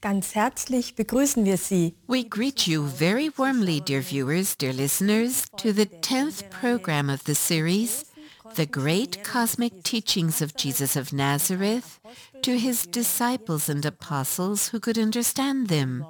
Ganz herzlich begrüßen wir Sie. We greet you very warmly, dear viewers, dear listeners, to the 10th program of the series, The Great Cosmic Teachings of Jesus of Nazareth, to his disciples and apostles who could understand them.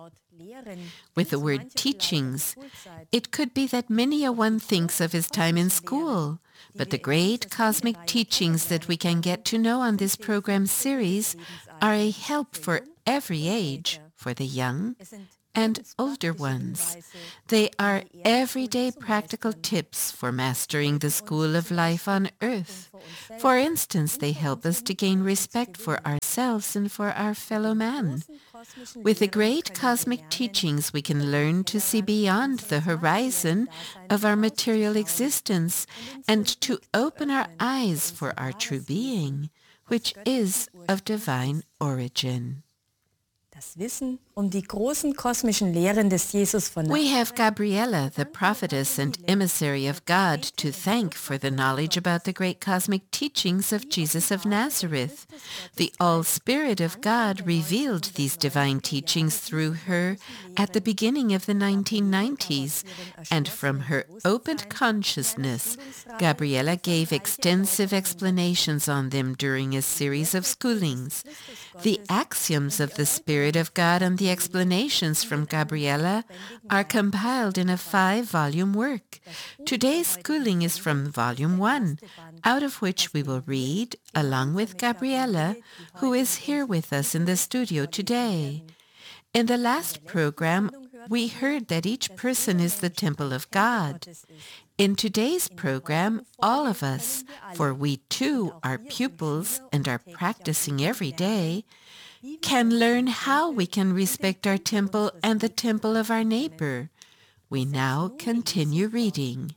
With the word teachings, it could be that many a one thinks of his time in school, but the great cosmic teachings that we can get to know on this program series are a help for every age, for the young and older ones. They are everyday practical tips for mastering the school of life on earth. For instance, they help us to gain respect for ourselves and for our fellow man. With the great cosmic teachings, we can learn to see beyond the horizon of our material existence and to open our eyes for our true being, which is of divine origin. Das Wissen die großen kosmischen Lehren des Jesus von We have Gabriela, the prophetess and emissary of God, to thank for the knowledge about the great cosmic teachings of Jesus of Nazareth. The All-Spirit of God revealed these divine teachings through her at the beginning of the 1990s, and from her opened consciousness, Gabriela gave extensive explanations on them during a series of schoolings. The axioms of the Spirit of God and the explanations from Gabriela are compiled in a 5-volume work. Today's schooling is from Volume 1, out of which we will read along with Gabriela, who is here with us in the studio today. In the last program, we heard that each person is the temple of God. In today's program, all of us, for we too are pupils and are practicing every day, can learn how we can respect our temple and the temple of our neighbor. We now continue reading.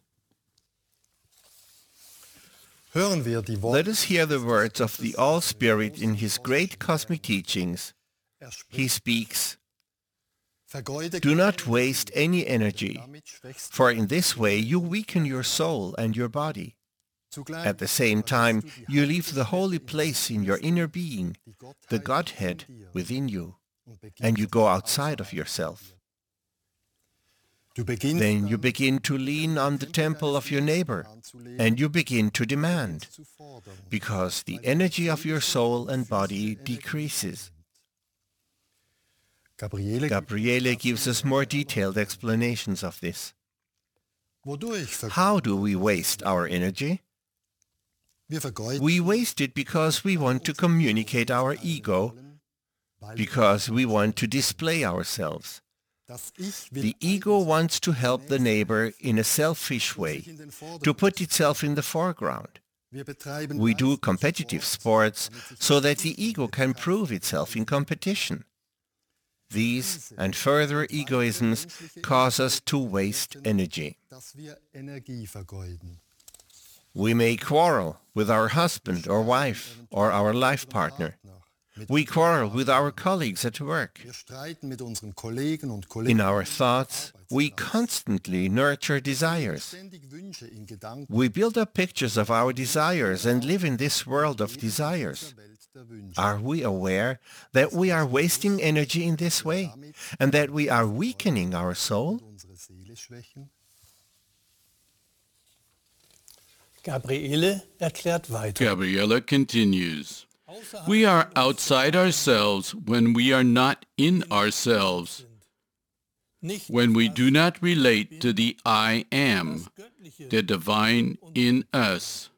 Let us hear the words of the All-Spirit in his great cosmic teachings. He speaks, "Do not waste any energy, for in this way you weaken your soul and your body. At the same time, you leave the holy place in your inner being, the Godhead within you, and you go outside of yourself. Then you begin to lean on the temple of your neighbor, and you begin to demand, because the energy of your soul and body decreases." Gabriele gives us more detailed explanations of this. How do we waste our energy? We waste it because we want to communicate our ego, because we want to display ourselves. The ego wants to help the neighbor in a selfish way, to put itself in the foreground. We do competitive sports so that the ego can prove itself in competition. These and further egoisms cause us to waste energy. We may quarrel with our husband or wife or our life partner. We quarrel with our colleagues at work. In our thoughts, we constantly nurture desires. We build up pictures of our desires and live in this world of desires. Are we aware that we are wasting energy in this way and that we are weakening our soul? Gabriela continues, "We are outside ourselves when we are not in ourselves, when we do not relate to the I Am, the divine in us.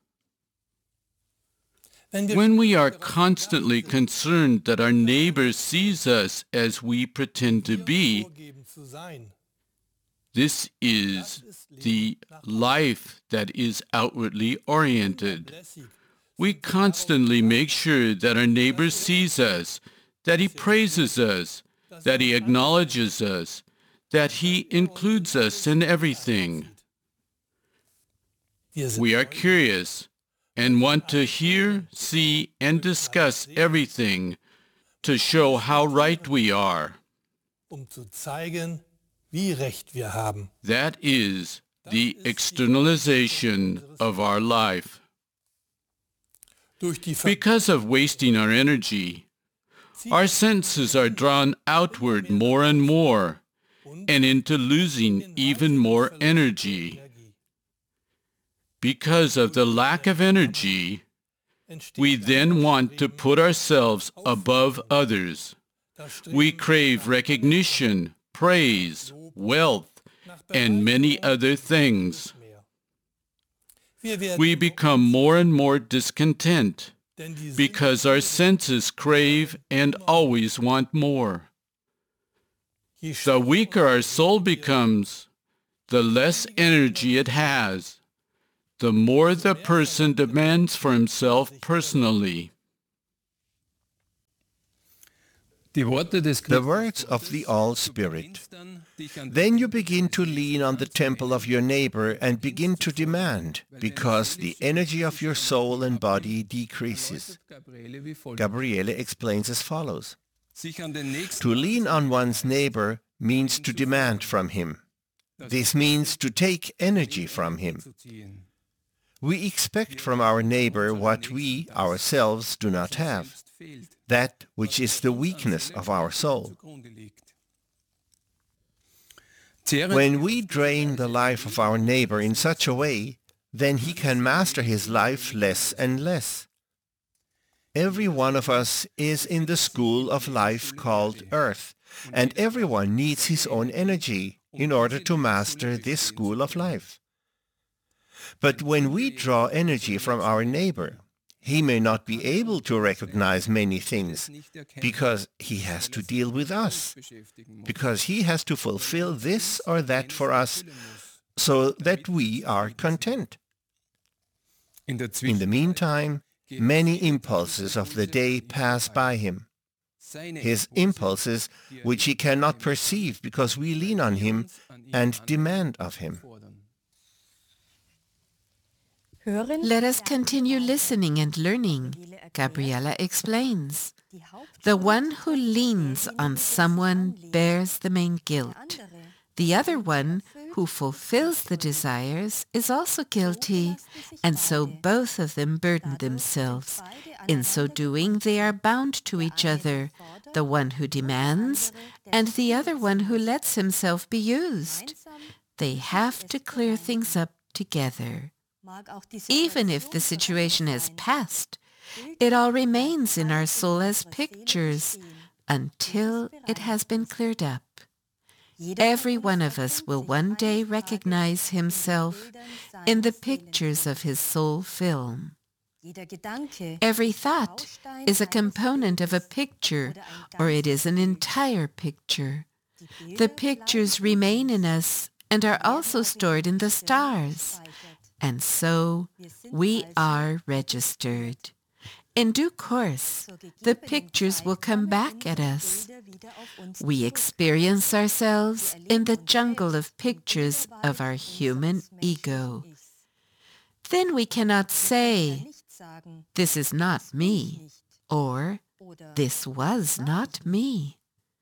When we are constantly concerned that our neighbor sees us as we pretend to be, this is the life that is outwardly oriented. We constantly make sure that our neighbor sees us, that he praises us, that he acknowledges us, that he includes us in everything. We are curious and want to hear, see, and discuss everything to show how right we are. That is the externalization of our life. Because of wasting our energy, Our senses are drawn outward more and more, and into losing even more energy. Because of the lack of energy, we then want to put ourselves above others. We crave recognition, praise, wealth, and many other things. We become more and more discontent because our senses crave and always want more. The weaker our soul becomes, the less energy it has, the more the person demands for himself personally. The words of the All-Spirit. Then you begin to lean on the temple of your neighbor and begin to demand, because the energy of your soul and body decreases. Gabriele explains as follows. To lean on one's neighbor means to demand from him. This means to take energy from him. We expect from our neighbor what we ourselves do not have, that which is the weakness of our soul. When we drain the life of our neighbor in such a way, then he can master his life less and less. Every one of us is in the school of life called Earth, and everyone needs his own energy in order to master this school of life. But when we draw energy from our neighbor, he may not be able to recognize many things because he has to deal with us, because he has to fulfill this or that for us so that we are content. In the meantime, many impulses of the day pass by him. His impulses which he cannot perceive because we lean on him and demand of him. Let us continue listening and learning. Gabriela explains. The one who leans on someone bears the main guilt. The other one who fulfills the desires is also guilty, and so both of them burden themselves. In so doing, they are bound to each other, the one who demands and the other one who lets himself be used. They have to clear things up together. Even if the situation has passed, it all remains in our soul as pictures until it has been cleared up. Every one of us will one day recognize himself in the pictures of his soul film. Every thought is a component of a picture, or it is an entire picture. The pictures remain in us and are also stored in the stars. And so we are registered. In due course, the pictures will come back at us. We experience ourselves in the jungle of pictures of our human ego. Then we cannot say, "This is not me," or "This was not me."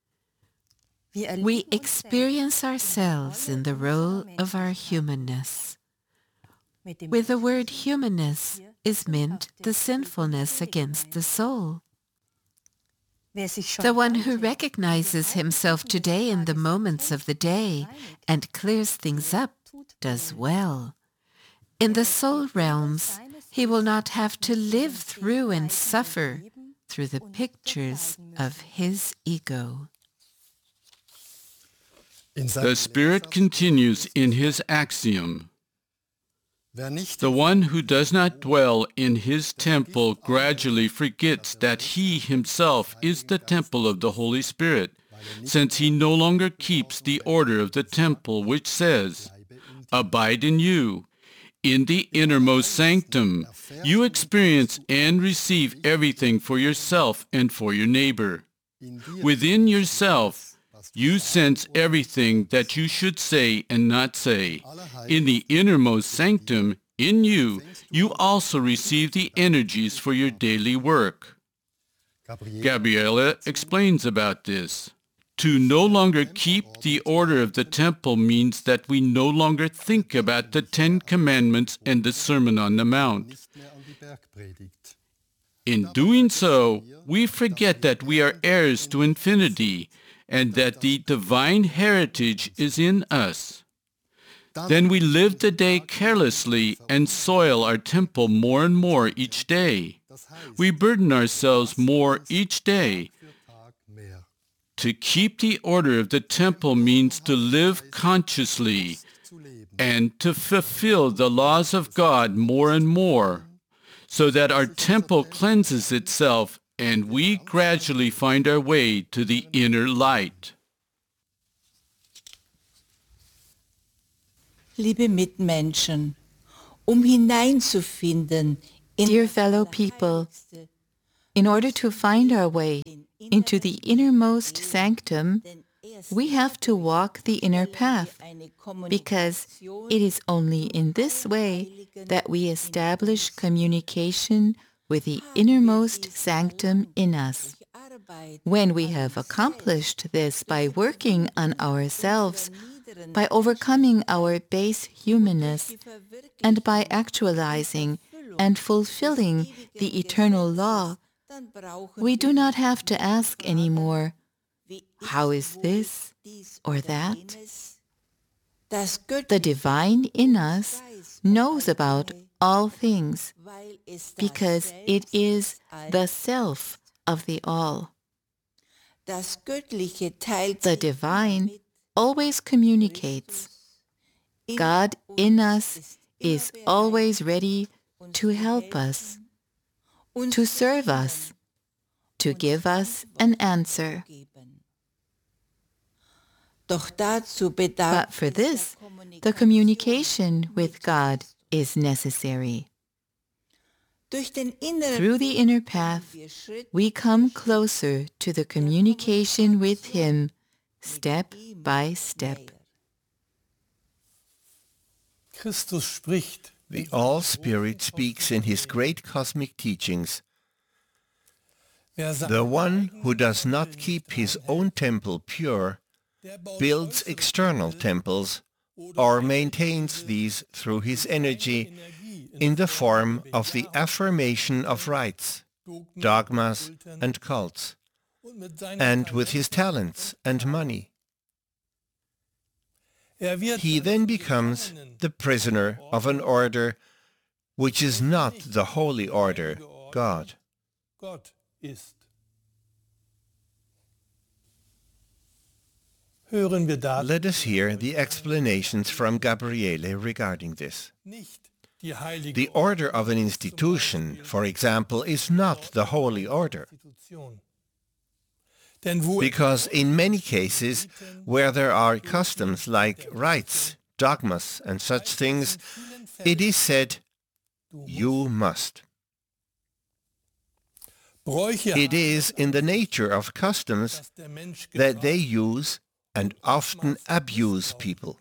We experience ourselves in the role of our humanness. With the word humanness is meant the sinfulness against the soul. The one who recognizes himself today in the moments of the day and clears things up does well. In the soul realms, he will not have to live through and suffer through the pictures of his ego. The Spirit continues in his axiom. The one who does not dwell in his temple gradually forgets that he himself is the temple of the Holy Spirit, since he no longer keeps the order of the temple which says, "Abide in you. In the innermost sanctum, you experience and receive everything for yourself and for your neighbor. Within yourself, you sense everything that you should say and not say. In the innermost sanctum, in you, you also receive the energies for your daily work." Gabriela explains about this. To no longer keep the order of the temple means that we no longer think about the 10 Commandments and the Sermon on the Mount. In doing so, we forget that we are heirs to infinity and that the divine heritage is in us. Then we live the day carelessly and soil our temple more and more each day. We burden ourselves more each day. To keep the order of the temple means to live consciously and to fulfill the laws of God more and more, so that our temple cleanses itself and we gradually find our way to the inner light. Liebe Mitmenschen, hineinzufinden in Dear fellow people, in order to find our way into the innermost sanctum, we have to walk the inner path, because it is only in this way that we establish communication with the innermost sanctum in us. When we have accomplished this by working on ourselves, by overcoming our base humanness, and by actualizing and fulfilling the eternal law, we do not have to ask anymore, how is this or that? The divine in us knows about all things, because it is the self of the all. The divine always communicates. God in us is always ready to help us, to serve us, to give us an answer. But for this, the communication with God is necessary. Through the inner path, we come closer to the communication with Him, step by step. Christus spricht. The All-Spirit speaks in His great cosmic teachings. The one who does not keep his own temple pure builds external temples or maintains these through his energy in the form of the affirmation of rites, dogmas and cults, and with his talents and money. He then becomes the prisoner of an order which is not the holy order, God. Let us hear the explanations from Gabriele regarding this. The order of an institution, for example, is not the holy order. Because in many cases, where there are customs like rites, dogmas, and such things, it is said, you must. It is in the nature of customs that they use and often abuse people.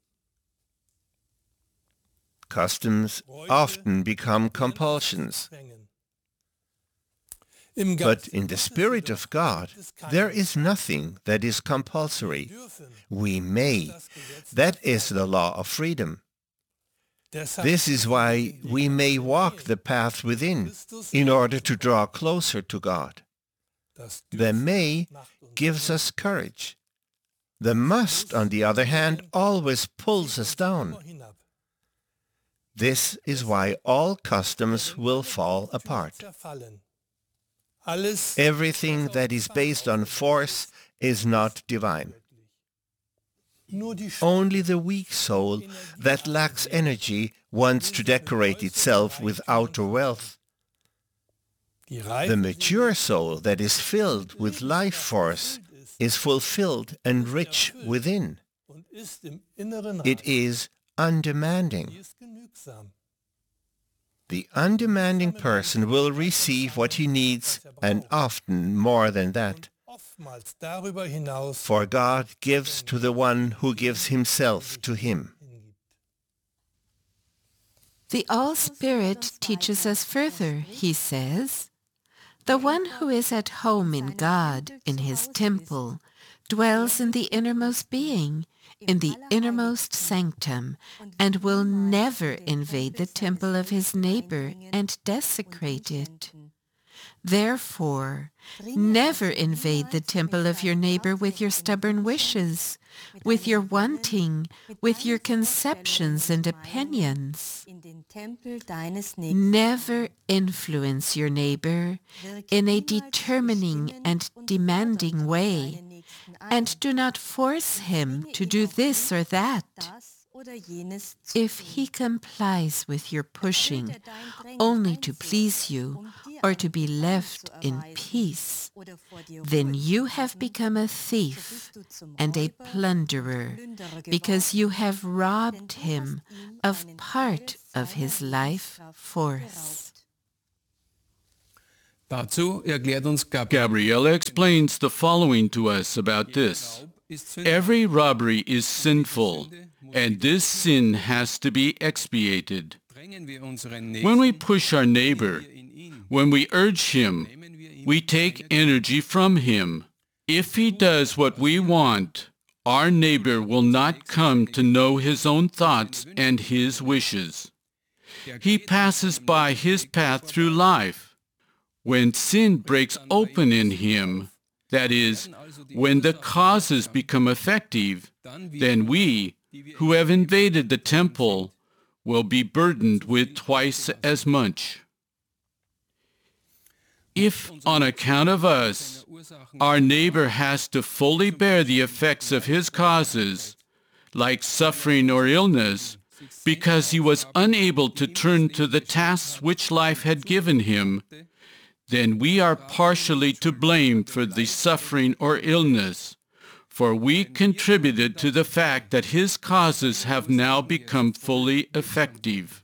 Customs often become compulsions. But in the Spirit of God, there is nothing that is compulsory. We may. That is the law of freedom. This is why we may walk the path within in order to draw closer to God. The may gives us courage. The must, on the other hand, always pulls us down. This is why all customs will fall apart. Everything that is based on force is not divine. Only the weak soul that lacks energy wants to decorate itself with outer wealth. The mature soul that is filled with life force is fulfilled and rich within. It is undemanding. The undemanding person will receive what he needs, and often more than that. For God gives to the one who gives himself to him. The All-Spirit teaches us further, he says, the one who is at home in God, in his temple, dwells in the innermost being, in the innermost sanctum, and will never invade the temple of his neighbor and desecrate it. Therefore, never invade the temple of your neighbor with your stubborn wishes, with your wanting, with your conceptions and opinions. Never influence your neighbor in a determining and demanding way, and do not force him to do this or that. If he complies with your pushing only to please you or to be left in peace, then you have become a thief and a plunderer, because you have robbed him of part of his life force. Gabriela explains the following to us about this. Every robbery is sinful, and this sin has to be expiated. When we push our neighbor, when we urge him, we take energy from him. If he does what we want, our neighbor will not come to know his own thoughts and his wishes. He passes by his path through life. When sin breaks open in him, that is, when the causes become effective, then we, who have invaded the temple, will be burdened with twice as much. If, on account of us, our neighbor has to fully bear the effects of his causes, like suffering or illness, because he was unable to turn to the tasks which life had given him, then we are partially to blame for the suffering or illness, for we contributed to the fact that his causes have now become fully effective.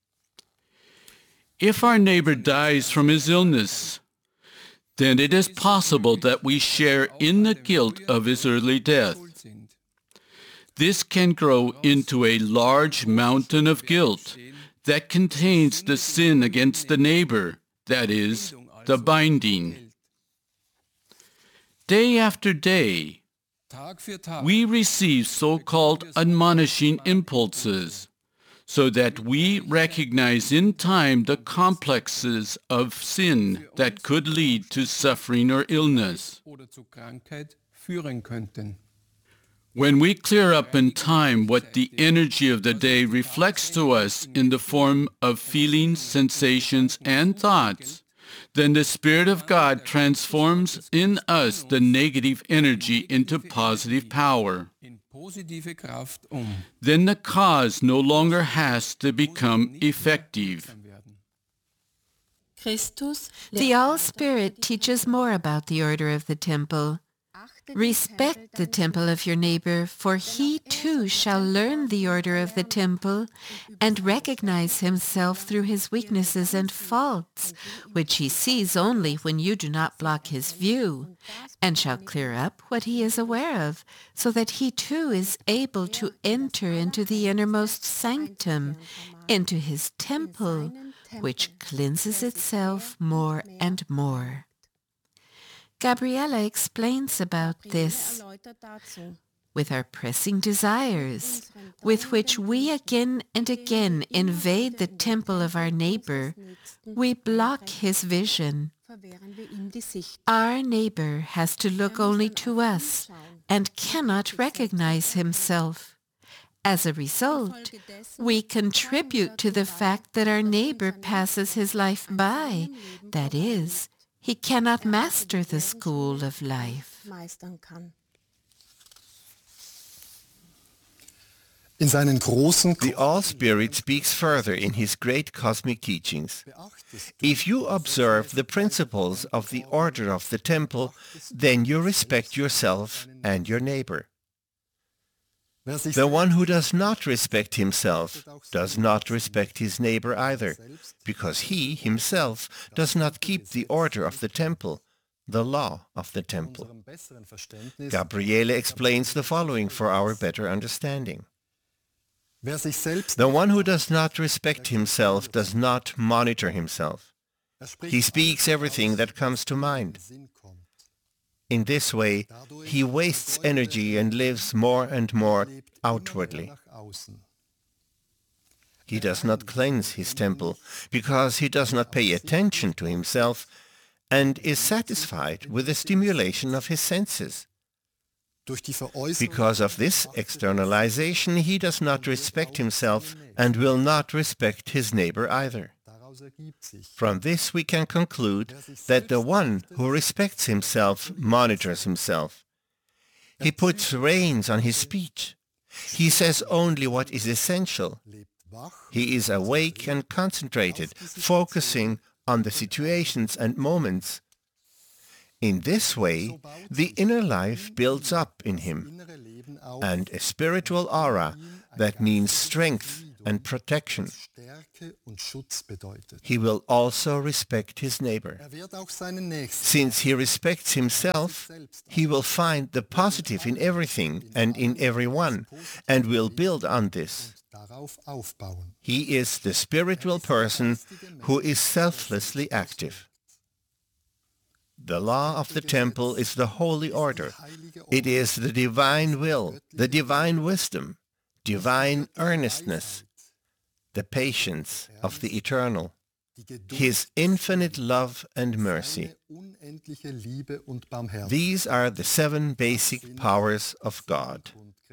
If our neighbor dies from his illness, then it is possible that we share in the guilt of his early death. This can grow into a large mountain of guilt that contains the sin against the neighbor, that is, the binding. Day after day, we receive so-called admonishing impulses, so that we recognize in time the complexes of sin that could lead to suffering or illness. When we clear up in time what the energy of the day reflects to us in the form of feelings, sensations, and thoughts, then the Spirit of God transforms in us the negative energy into positive power. Then the cause no longer has to become effective. The All-Spirit teaches more about the order of the temple. Respect the temple of your neighbor, for he too shall learn the order of the temple and recognize himself through his weaknesses and faults, which he sees only when you do not block his view, and shall clear up what he is aware of, so that he too is able to enter into the innermost sanctum, into his temple, which cleanses itself more and more. Gabriela explains about this. With our pressing desires, with which we again and again invade the temple of our neighbor, we block his vision. Our neighbor has to look only to us and cannot recognize himself. As a result, we contribute to the fact that our neighbor passes his life by, that is, he cannot master the school of life. The All-Spirit speaks further in his great cosmic teachings. If you observe the principles of the order of the temple, then you respect yourself and your neighbor. The one who does not respect himself does not respect his neighbor either, because he himself does not keep the order of the temple, the law of the temple. Gabriele explains the following for our better understanding. The one who does not respect himself does not monitor himself. He speaks everything that comes to mind. In this way, he wastes energy and lives more and more outwardly. He does not cleanse his temple because he does not pay attention to himself, and is satisfied with the stimulation of his senses. Because of this externalization, he does not respect himself and will not respect his neighbor either. From this we can conclude that the one who respects himself monitors himself. He puts reins on his speech. He says only what is essential. He is awake and concentrated, focusing on the situations and moments. In this way, the inner life builds up in him, and a spiritual aura that means strength and protection. He will also respect his neighbor. Since he respects himself, he will find the positive in everything and in everyone, and will build on this. He is the spiritual person who is selflessly active. The law of the temple is the holy order. It is the divine will, the divine wisdom, divine earnestness, the patience of the Eternal, His infinite love and mercy. These are the 7 basic powers of God.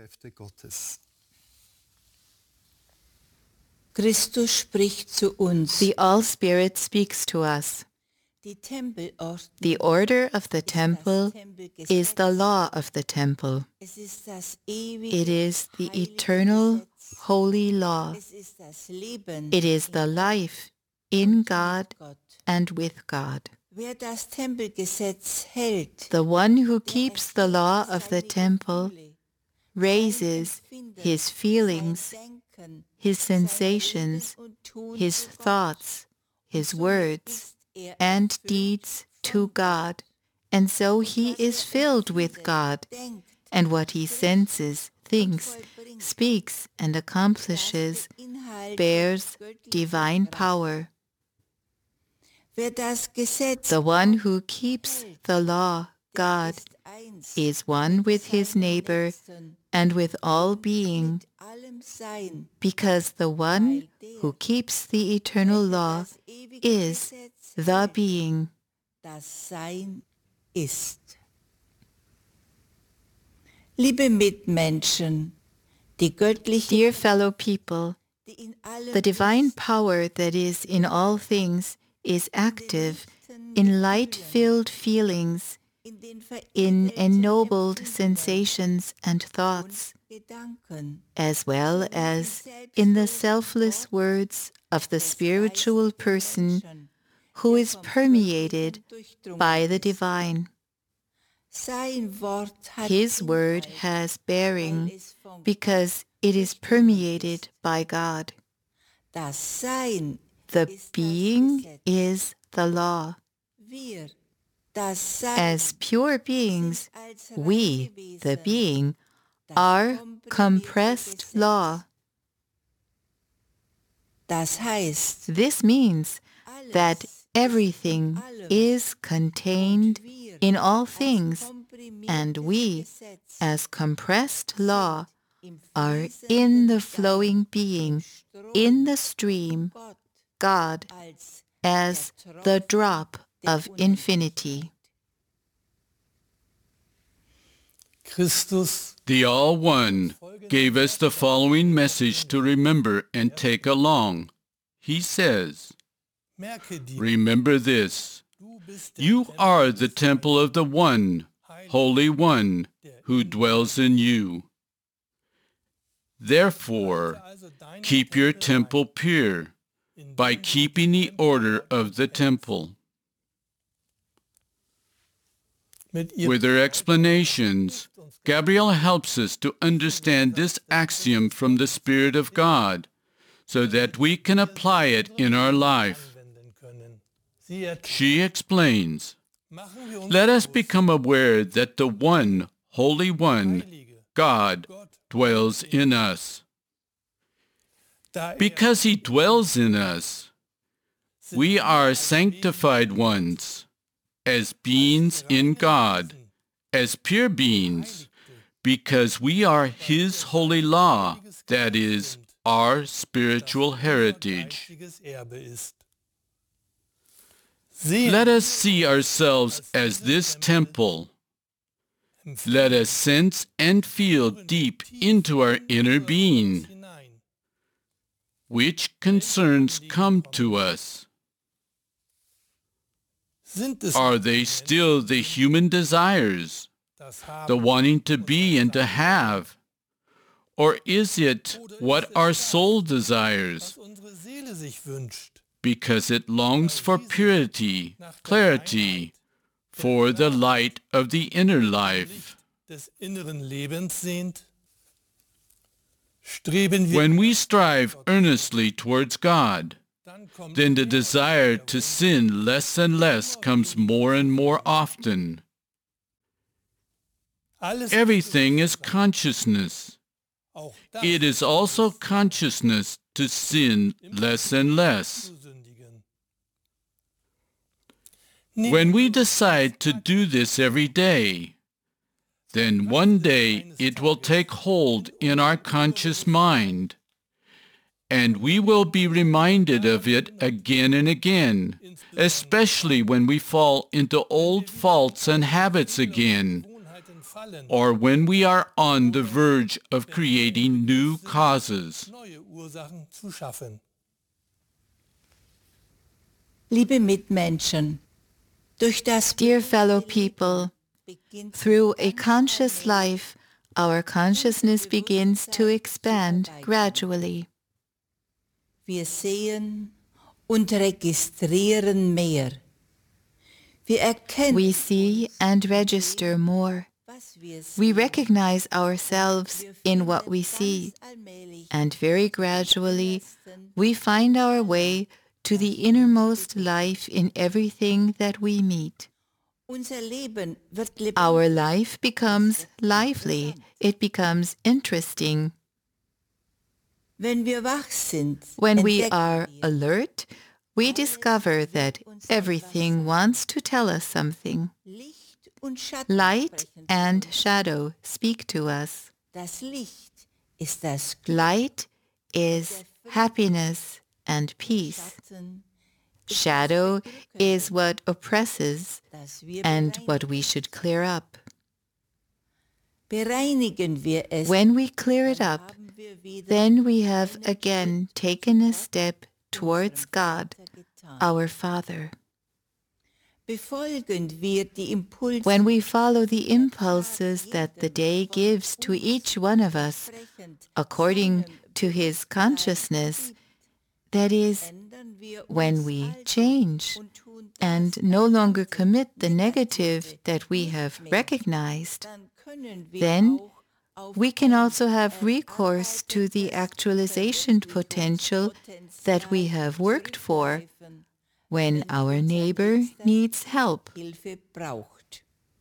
Christus spricht zu uns. The All-Spirit speaks to us. The order of the temple is the law of the temple. It is the eternal, holy law. It is the life in God and with God. The one who keeps the law of the temple raises his feelings, his sensations, his thoughts, his words, and deeds to God, and so he is filled with God, and what he senses, thinks, speaks, and accomplishes bears divine power. The one who keeps the law, God, is one with his neighbor and with all being, because the one who keeps the eternal law is the being. Liebe Mitmenschen, Dear fellow people, the divine power that is in all things is active in light-filled feelings, in ennobled sensations and thoughts, as well as in the selfless words of the spiritual person who is permeated by the divine. His word has bearing because it is permeated by God. The being is the law. As pure beings, we, the being, are compressed law. This means that everything is contained in all things, and we, as compressed law, are in the flowing being, in the stream, God, as the drop of infinity. Christus, The All One, gave us the following message to remember and take along. He says, merke dir, remember this, du bist der you Tempel are the temple of the One, Holy One, who dwells in you. Therefore, also deinen keep your Tempel temple pure by keeping the order of the temple. mit ihr With her explanations, Gabriel helps us to understand this axiom from the Spirit of God, so that we can apply it in our life. anwenden können. Sie erklärt, She explains, machen wir uns let us become aware that the One, Holy One, Heilige, God, dwells in us. da Because He dwells in us, we are sanctified ones, as beings in God, as pure beings, because we are His holy law, that is, our spiritual heritage. geistiges Erbe ist. sehen. Let us see ourselves as this temple. Let us sense and feel deep into our inner being. hinein. Which concerns come to us? Sind es Are they still the human desires, das Haben, the wanting to be and to have? Or is it what our soul desires, was unsere Seele sich wünscht? because it longs for purity, clarity, for the light of the inner life? Des inneren Lebens sehnt? Streben wir, When we strive earnestly towards God, dann kommt then the desire to sin less and less comes more and more often. alles, Everything is consciousness. auch das It is also consciousness to sin less and less. zu sündigen. When we decide to do this every day, then one day it will take hold in our conscious mind, and we will be reminded of it again and again, especially when we fall into old faults and habits again, Gewohnheiten fallen, or when we are on the verge of creating new causes. neue Ursachen zu schaffen. Liebe Mitmenschen, durch das Dear fellow people, beginnt through a conscious life, our consciousness begins to expand gradually. wir sehen und registrieren mehr. Wir erkennen, We see and register more. was wir sehen. We recognize ourselves in what we see, Allmählich and very gradually we find our way to the innermost life in everything that we meet. unser Leben wird lebendig. Our life becomes lively. It becomes interesting. Wenn wir wach sind, When we entdecken are wir, alert, we discover that everything wants to tell us something. Licht und Schatten Light sprechen zu and uns. shadow speak to us. Das Licht ist das Glück, Light is happiness and peace. Schatten, Shadow is what oppresses das wir and what we should clear up. bereinigen wir es, When we clear it up, haben wir wieder then we have again taken a step towards God, getan. our Father. Befolgen wir die Impulse When we follow the impulses that the day gives to each one of us, entsprechend, according to his consciousness, that is, ändern wir when uns we also change und tun das, and no longer commit the negative that we have recognized, dann können wir then auch auf we can also have recourse to the actualization potential that we have worked for zurückgreifen, when our neighbor needs help. Hilfe braucht.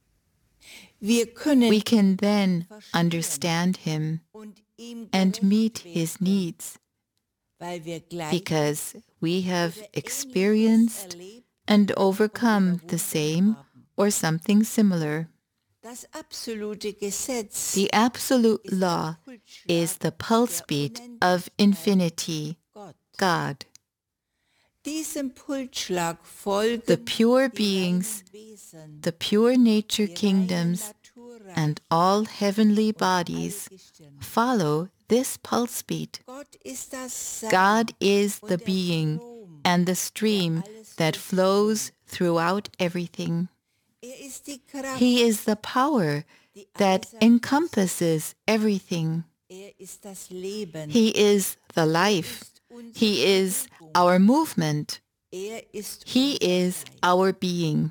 Wir können We can then understand him und ihm and gerecht meet werden, his needs weil wir gleich because we have experienced erlebt, and overcome the same or something similar. das absolute Gesetz The absolute law is the pulse beat of infinity, Gott. God. Diesem Pulsschlag folgen The pure beings, Wesen, the pure nature die kingdoms, reine Naturreich, and all heavenly bodies Gestirn. follow this pulse beat. Gott ist das Sein God is und the der being Strom. and the stream that flows throughout everything. Ist die Kraft, He is the power die that alles encompasses everything. ist das Leben. He is the life. He is our movement. Ist He is our being.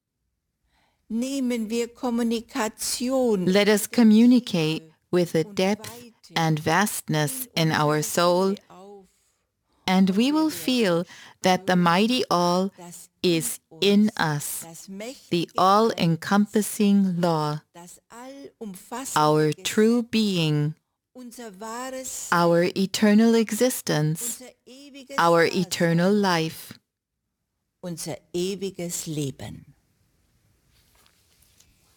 Nehmen wir Kommunikation Let us communicate with the depth and vastness in our soul, auf, and we will feel that the mighty all das is in us, das the mächtige, all-encompassing law, das allumfassende our Gesetz, true being, unser wahres, our eternal existence, unser ewiges our Dasein, eternal life. unser ewiges Leben.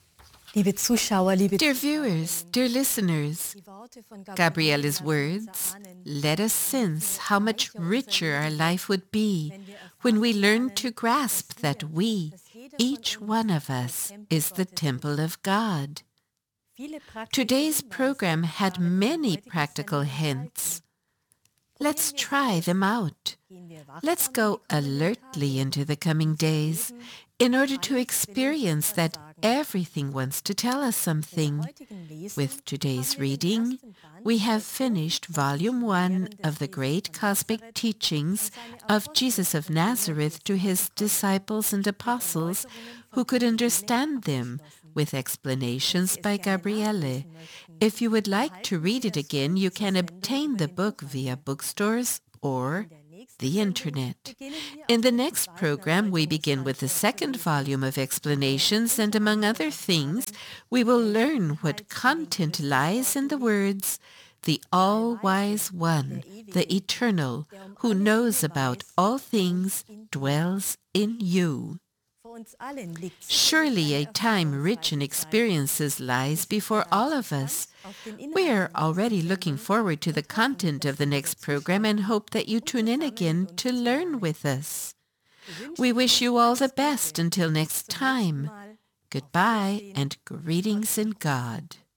Liebe Zuschauer, liebe Dear viewers, dear listeners, die Worte von Gabriella's words let us sense how much richer our life would be when we learn to grasp that we, each one of us, is the temple of God. Today's program had many practical hints. Let's try them out. Let's go alertly into the coming days in order to experience that everything wants to tell us something. With today's reading, we have finished Volume 1 of the Great Cosmic Teachings of Jesus of Nazareth to his disciples and apostles who could understand them, with explanations by Gabriele. If you would like to read it again, you can obtain the book via bookstores or the Internet. In the next program, we begin with the second volume of explanations, and among other things, we will learn what content lies in the words, "The All-Wise One, the Eternal, who knows about all things, dwells in you." Surely a time rich in experiences lies before all of us. We are already looking forward to the content of the next program and hope that you tune in again to learn with us. We wish you all the best until next time. Goodbye and greetings in God.